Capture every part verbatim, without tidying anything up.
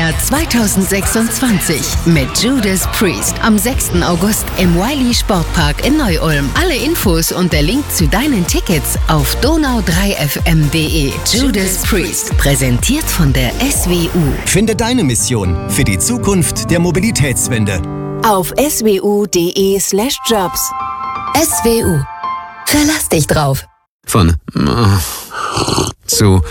zweitausendsechsundzwanzig mit Judas Priest am sechsten August im Wiley Sportpark in Neu-Ulm. Alle Infos und der Link zu deinen Tickets auf donau drei f m punkt d e. Judas Priest, präsentiert von der S W U. Finde deine Mission für die Zukunft der Mobilitätswende Auf swu.de slash jobs. S W U. Verlass dich drauf. Von zu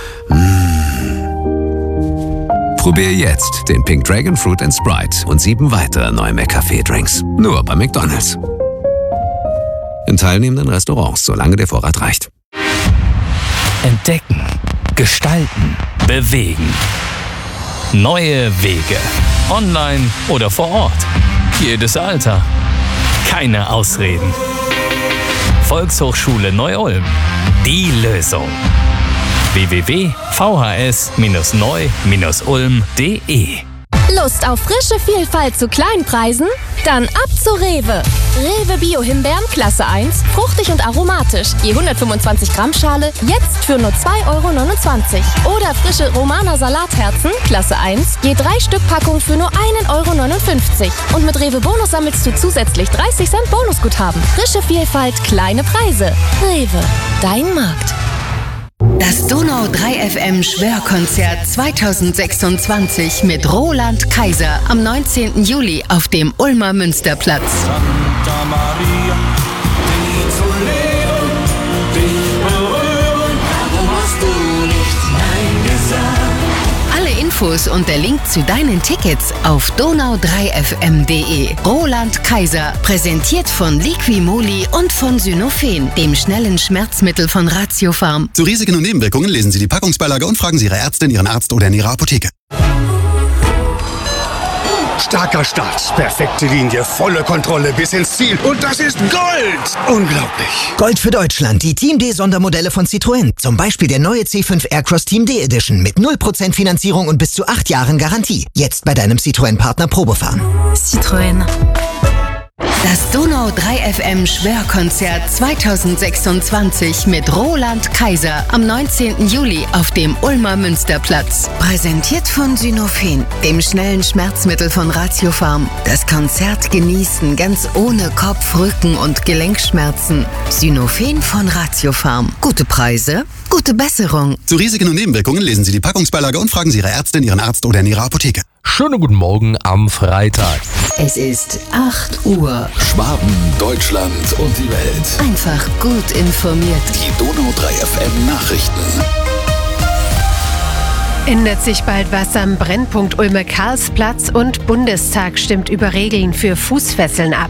Probier jetzt den Pink Dragon Fruit and Sprite und sieben weitere neue McCafé-Drinks. Nur bei McDonald's. In teilnehmenden Restaurants, solange der Vorrat reicht. Entdecken, gestalten, bewegen. Neue Wege. Online oder vor Ort. Jedes Alter. Keine Ausreden. Volkshochschule Neu-Ulm. Die Lösung. w w w punkt v h s neu ulm punkt d e Lust auf frische Vielfalt zu Kleinpreisen? Dann ab zu Rewe. Rewe Bio-Himbeeren Klasse eins, fruchtig und aromatisch. Je hundertfünfundzwanzig Gramm Schale, jetzt für nur zwei Euro neunundzwanzig. Oder frische Romana Salatherzen Klasse eins, je drei Stück Packung für nur ein Euro neunundfünfzig. Und mit Rewe Bonus sammelst du zusätzlich dreißig Cent Bonusguthaben. Frische Vielfalt, kleine Preise. Rewe, dein Markt. Das Donau drei F M Schwörkonzert zweitausendsechsundzwanzig mit Roland Kaiser am neunzehnten Juli auf dem Ulmer Münsterplatz. Santa Maria, die zu leben, dich berühren, warum hast du nicht Nein gesagt? Alle Infos und der Link zu deinen Tickets auf donau drei f m punkt d e. Roland Kaiser, präsentiert von Liquimoli und von Synophen, dem schnellen Schmerzmittel von Ratiopharm. Zu Risiken und Nebenwirkungen lesen Sie die Packungsbeilage und fragen Sie Ihre Ärztin, Ihren Arzt oder in Ihrer Apotheke. Starker Start, perfekte Linie, volle Kontrolle bis ins Ziel. Und das ist Gold! Unglaublich. Gold für Deutschland, die Team D Sondermodelle von Citroën. Zum Beispiel der neue C fünf Aircross Team D Edition mit null Prozent Finanzierung und bis zu acht Jahren Garantie. Jetzt bei deinem Citroën-Partner Probefahren. Citroën. Das Donau drei F M Schwörkonzert zweitausendsechsundzwanzig mit Roland Kaiser am neunzehnten Juli auf dem Ulmer Münsterplatz. Präsentiert von Synophen, dem schnellen Schmerzmittel von Ratiopharm. Das Konzert genießen ganz ohne Kopf-, Rücken- und Gelenkschmerzen. Synophen von Ratiopharm. Gute Preise, gute Besserung. Zu Risiken und Nebenwirkungen lesen Sie die Packungsbeilage und fragen Sie Ihre Ärztin, Ihren Arzt oder in Ihrer Apotheke. Schönen guten Morgen am Freitag. Es ist acht Uhr. Schwaben, Deutschland und die Welt. Einfach gut informiert. Die Donau drei F M Nachrichten. Ändert sich bald was am Brennpunkt Ulmer Karlsplatz und Bundestag stimmt über Regeln für Fußfesseln ab.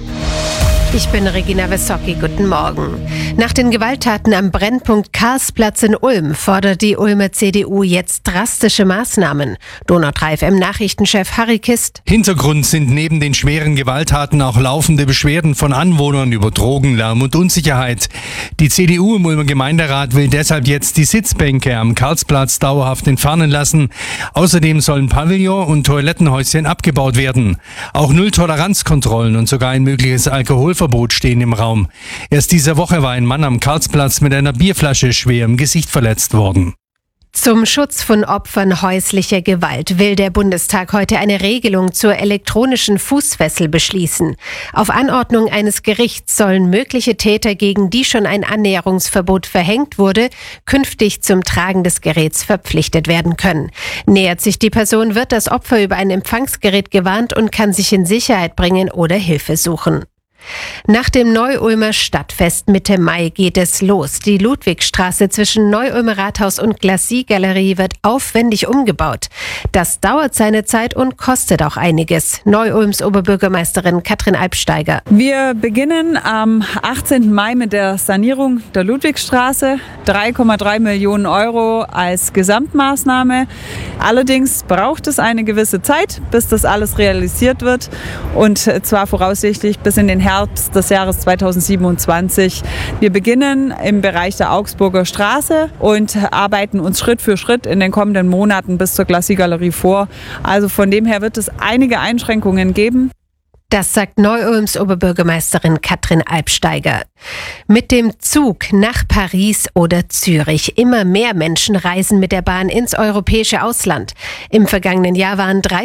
Ich bin Regina Wessocki, guten Morgen. Nach den Gewalttaten am Brennpunkt Karlsplatz in Ulm fordert die Ulmer C D U jetzt drastische Maßnahmen. Donau drei F M Nachrichtenchef Harry Kist. Hintergrund sind neben den schweren Gewalttaten auch laufende Beschwerden von Anwohnern über Drogen, Lärm und Unsicherheit. Die C D U im Ulmer Gemeinderat will deshalb jetzt die Sitzbänke am Karlsplatz dauerhaft entfernen lassen. Außerdem sollen Pavillon und Toilettenhäuschen abgebaut werden. Auch Null-Toleranz-Kontrollen und sogar ein mögliches Alkoholverbot stehen im Raum. Erst diese Woche war ein Mann am Karlsplatz mit einer Bierflasche schwer im Gesicht verletzt worden. Zum Schutz von Opfern häuslicher Gewalt will der Bundestag heute eine Regelung zur elektronischen Fußfessel beschließen. Auf Anordnung eines Gerichts sollen mögliche Täter, gegen die schon ein Annäherungsverbot verhängt wurde, künftig zum Tragen des Geräts verpflichtet werden können. Nähert sich die Person, wird das Opfer über ein Empfangsgerät gewarnt und kann sich in Sicherheit bringen oder Hilfe suchen. Nach dem Neu-Ulmer Stadtfest Mitte Mai geht es los. Die Ludwigstraße zwischen Neu-Ulmer Rathaus und Glacis-Galerie wird aufwendig umgebaut. Das dauert seine Zeit und kostet auch einiges. Neu-Ulms Oberbürgermeisterin Katrin Albsteiger. Wir beginnen am achtzehnten Mai mit der Sanierung der Ludwigstraße. drei Komma drei Millionen Euro als Gesamtmaßnahme. Allerdings braucht es eine gewisse Zeit, bis das alles realisiert wird. Und zwar voraussichtlich bis in den Herbst des Jahres zweitausendsiebenundzwanzig. Wir beginnen im Bereich der Augsburger Straße und arbeiten uns Schritt für Schritt in den kommenden Monaten bis zur Glacis-Galerie vor. Also von dem her wird es einige Einschränkungen geben. Das sagt Neu-Ulms Oberbürgermeisterin Katrin Albsteiger. Mit dem Zug nach Paris oder Zürich. Immer mehr Menschen reisen mit der Bahn ins europäische Ausland. Im vergangenen Jahr waren